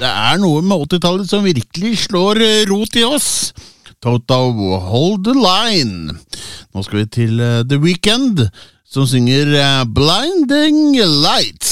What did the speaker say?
det noe med 80-tallet som virkelig slår rot i oss. Toto, Hold the Line. Nå skal vi til The Weeknd, som synger Blinding Lights.